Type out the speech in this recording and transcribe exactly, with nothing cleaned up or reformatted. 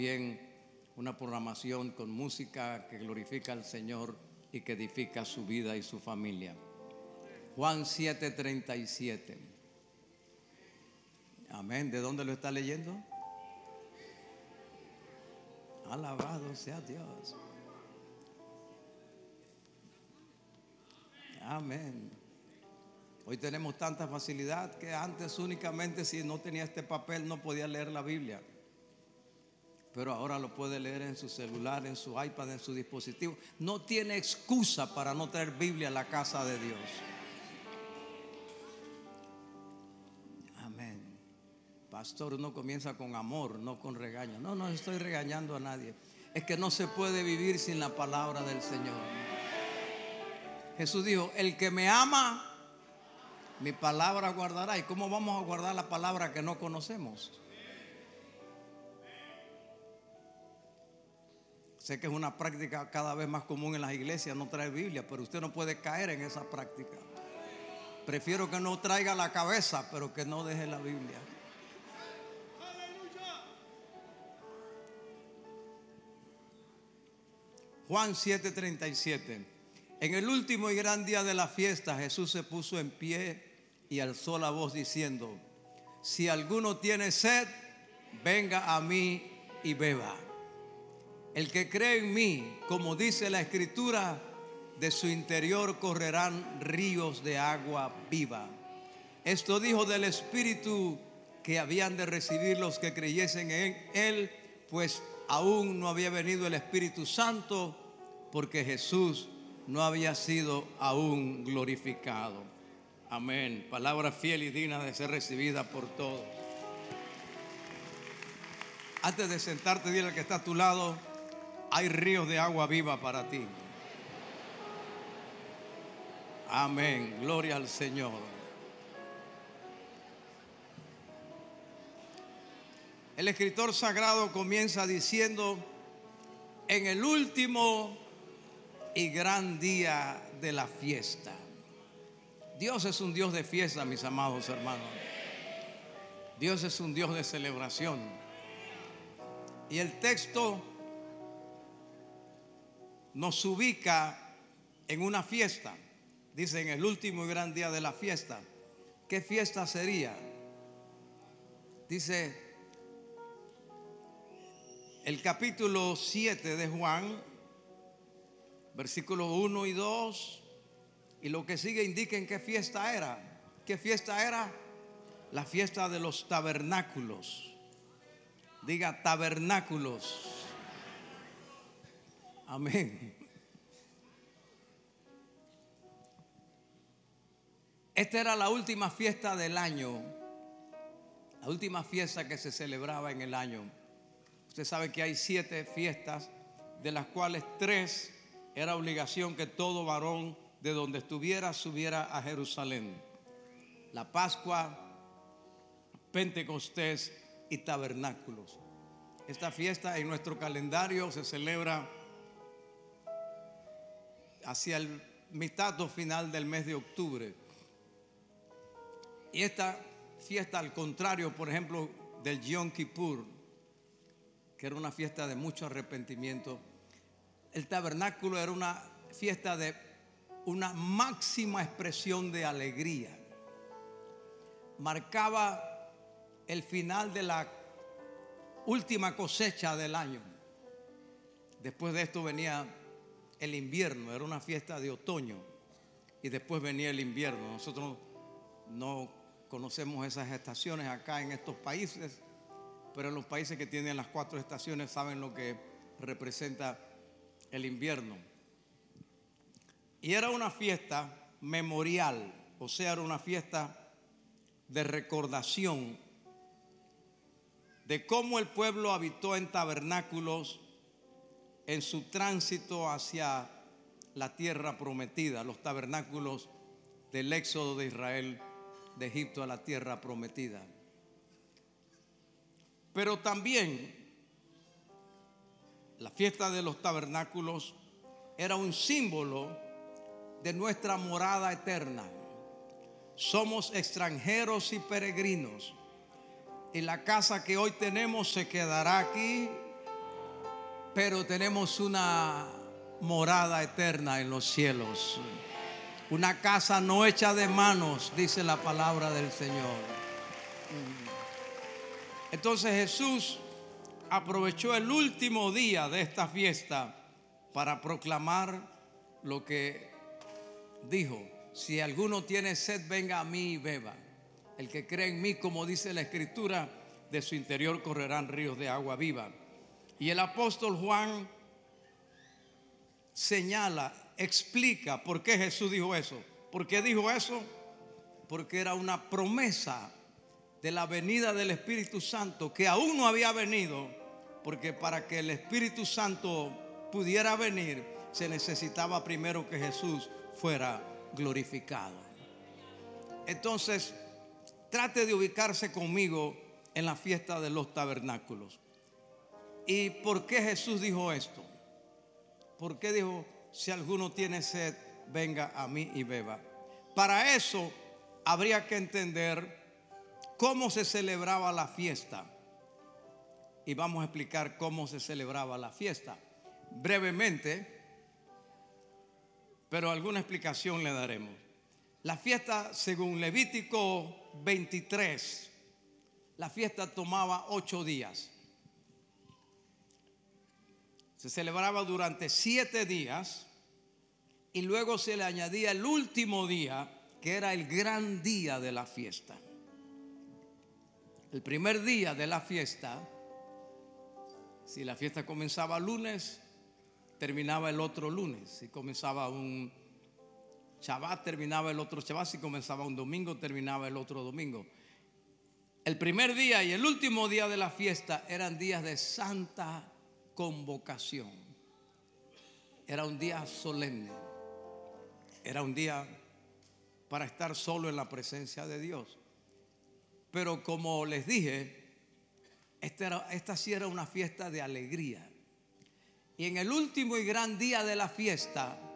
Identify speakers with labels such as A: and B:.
A: también una programación con música que glorifica al Señor y que edifica su vida y su familia. Juan siete treinta y siete. Amén. ¿De dónde lo está leyendo? Alabado sea Dios. Amén. Hoy tenemos tanta facilidad que antes únicamente si no tenía este papel no podía leer la Biblia. Pero ahora lo puede leer en su celular, en su iPad, en su dispositivo. No tiene excusa para no traer Biblia a la casa de Dios. Amén. Pastor, uno comienza con amor, no con regaño. No, no estoy regañando a nadie. Es que no se puede vivir sin la palabra del Señor. Jesús dijo, el que me ama, mi palabra guardará. ¿Y cómo vamos a guardar la palabra que no conocemos? Sé que es una práctica cada vez más común en las iglesias no traer Biblia, pero usted no puede caer en esa práctica. Prefiero que no traiga la cabeza, pero que no deje la Biblia. Juan siete treinta y siete. En el último y gran día de la fiesta, Jesús se puso en pie y alzó la voz diciendo: si alguno tiene sed, venga a mí y beba. El que cree en mí, como dice la Escritura, de su interior correrán ríos de agua viva. Esto dijo del Espíritu que habían de recibir los que creyesen en Él, pues aún no había venido el Espíritu Santo, porque Jesús no había sido aún glorificado. Amén. Palabra fiel y digna de ser recibida por todos. Antes de sentarte, dile al que está a tu lado: hay ríos de agua viva para ti. Amén. Gloria al Señor. El escritor sagrado comienza diciendo: en el último y gran día de la fiesta. Dios es un Dios de fiesta, mis amados hermanos. Dios es un Dios de celebración. Y el texto nos ubica en una fiesta. Dice: en el último y gran día de la fiesta. ¿Qué fiesta sería? Dice el capítulo siete de Juan, versículos uno y dos, y lo que sigue indiquen qué fiesta era. ¿Qué fiesta era? La fiesta de los tabernáculos. Diga tabernáculos. Amén. Esta era la última fiesta del año, la última fiesta que se celebraba en el año. Usted sabe que hay siete fiestas, de las cuales tres era obligación que todo varón de donde estuviera subiera a Jerusalén: la Pascua, Pentecostés y Tabernáculos. Esta fiesta en nuestro calendario se celebra hacia el mitad o final del mes de octubre. Y esta fiesta, al contrario, por ejemplo, del Yom Kippur, que era una fiesta de mucho arrepentimiento, el tabernáculo era una fiesta de una máxima expresión de alegría. Marcaba el final de la última cosecha del año. Después de esto venía el invierno, era una fiesta de otoño, y después venía el invierno. Nosotros no conocemos esas estaciones acá en estos países, pero en los países que tienen las cuatro estaciones saben lo que representa el invierno. Y era una fiesta memorial, o sea, era una fiesta de recordación de cómo el pueblo habitó en tabernáculos en su tránsito hacia la tierra prometida, los tabernáculos del éxodo de Israel de Egipto a la tierra prometida. Pero también la fiesta de los tabernáculos era un símbolo de nuestra morada eterna. Somos extranjeros y peregrinos, y la casa que hoy tenemos se quedará aquí pero tenemos una morada eterna en los cielos. Una casa no hecha de manos, dice la palabra del Señor. Entonces Jesús aprovechó el último día de esta fiesta para proclamar lo que dijo: si alguno tiene sed, venga a mí y beba. El que cree en mí, como dice la Escritura, de su interior correrán ríos de agua viva. Y el apóstol Juan señala, explica por qué Jesús dijo eso. ¿Por qué dijo eso? Porque era una promesa de la venida del Espíritu Santo, que aún no había venido, porque para que el Espíritu Santo pudiera venir se necesitaba primero que Jesús fuera glorificado. Entonces, trate de ubicarse conmigo en la fiesta de los tabernáculos. ¿Y por qué Jesús dijo esto? ¿Por qué dijo: si alguno tiene sed, venga a mí y beba? Para eso habría que entender cómo se celebraba la fiesta. Y vamos a explicar cómo se celebraba la fiesta brevemente, pero alguna explicación le daremos. La fiesta, según Levítico veintitrés, la fiesta tomaba ocho días. Se celebraba durante siete días y luego se le añadía el último día, que era el gran día de la fiesta. El primer día de la fiesta, si la fiesta comenzaba lunes, terminaba el otro lunes. Si comenzaba un Shabbat, terminaba el otro Shabbat. Si comenzaba un domingo, terminaba el otro domingo. El primer día y el último día de la fiesta eran días de santa convocación. Era un día solemne. Era un día para estar solo en la presencia de Dios. Pero como les dije, esta, era, esta sí era una fiesta de alegría. Y en el último y gran día de la fiesta